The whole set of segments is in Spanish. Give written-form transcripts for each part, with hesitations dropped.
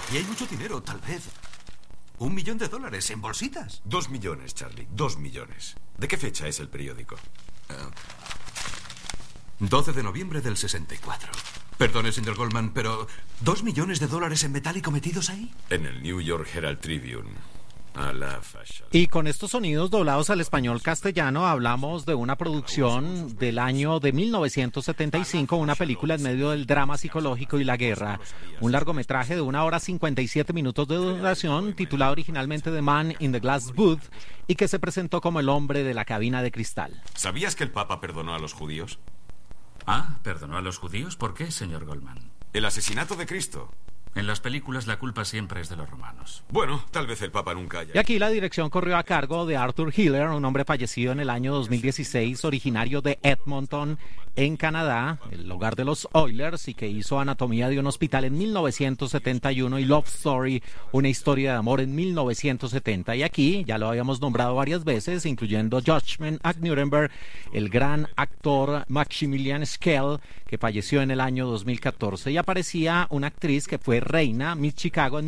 Y hay mucho dinero, tal vez. $1 millón en bolsitas. 2 millones, Charlie. 2 millones. ¿De qué fecha es el periódico? 12 de noviembre del 64. Perdone, señor Goldman, pero ¿$2 millones en metálico metidos ahí? En el New York Herald Tribune. A la fashion. Y con estos sonidos doblados al español castellano hablamos de una producción del año de 1975, una película en medio del drama psicológico y la guerra. Un largometraje de 1 hora 57 minutos de duración, titulado originalmente The Man in the Glass Booth, y que se presentó como El hombre de la cabina de cristal. ¿Sabías que el Papa perdonó a los judíos? Ah, ¿perdonó a los judíos? ¿Por qué, señor Goldman? El asesinato de Cristo. En las películas la culpa siempre es de los romanos. Bueno, tal vez el Papa nunca haya... Y aquí la dirección corrió a cargo de Arthur Hiller, un hombre fallecido en el año 2016, originario de Edmonton, en Canadá, el hogar de los Oilers, y que hizo Anatomía de un hospital en 1971 y Love Story, una historia de amor, en 1970. Y aquí, ya lo habíamos nombrado varias veces, incluyendo Judgment at Nuremberg, el gran actor Maximilian Schell, que falleció en el año 2014. Y aparecía una actriz que fue reina, Miss Chicago, en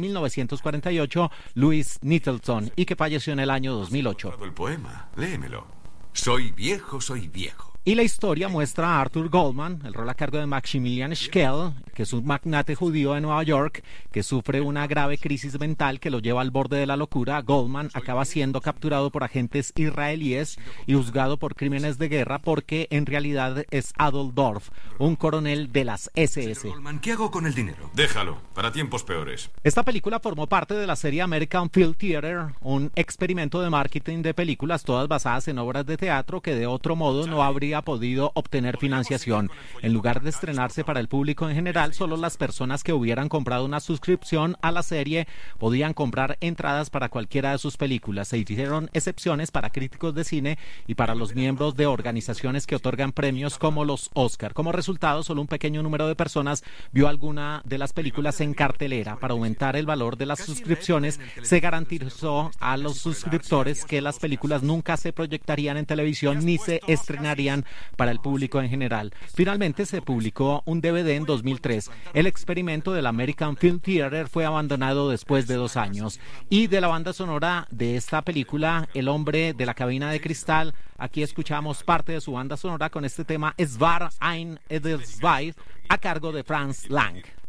1948, Louise Nettleton, y que falleció en el año 2008. El poema, léemelo. Soy viejo, soy viejo. Y la historia muestra a Arthur Goldman, el rol a cargo de Maximilian Schell, que es un magnate judío de Nueva York, que sufre una grave crisis mental que lo lleva al borde de la locura. Goldman acaba siendo capturado por agentes israelíes y juzgado por crímenes de guerra porque en realidad es Adolf Dorf, un coronel de las SS. Señor Goldman, ¿qué hago con el dinero? Déjalo, para tiempos peores. Esta película formó parte de la serie American Film Theater, un experimento de marketing de películas todas basadas en obras de teatro que de otro modo no habría podido obtener financiación. En lugar de estrenarse para el público en general, solo las personas que hubieran comprado una suscripción a la serie podían comprar entradas para cualquiera de sus películas. Se hicieron excepciones para críticos de cine y para los miembros de organizaciones que otorgan premios como los Oscar. Como resultado, solo un pequeño número de personas vio alguna de las películas en cartelera. Para aumentar el valor de las suscripciones, se garantizó a los suscriptores que las películas nunca se proyectarían en televisión ni se estrenarían para el público en general. Finalmente se publicó un DVD en 2003. El experimento del American Film Theater fue abandonado después de 2 años. Y de la banda sonora de esta película, El hombre de la cabina de cristal, aquí escuchamos parte de su banda sonora con este tema Svar ein Edelweiss, a cargo de Franz Lang.